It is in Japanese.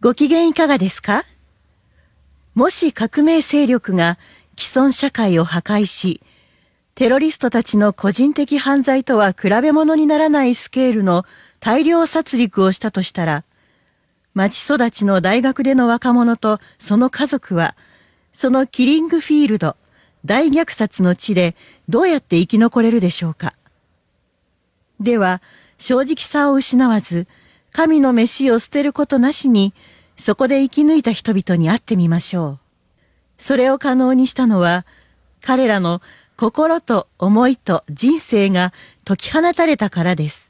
ご機嫌いかがですか？もし革命勢力が既存社会を破壊し、テロリストたちの個人的犯罪とは比べ物にならないスケールの大量殺戮をしたとしたら、町育ちの大学での若者とその家族は、そのキリングフィールド、大虐殺の地でどうやって生き残れるでしょうか。では、正直さを失わず、神の飯を捨てることなしに、そこで生き抜いた人々に会ってみましょう。それを可能にしたのは、彼らの心と思いと人生が解き放たれたからです。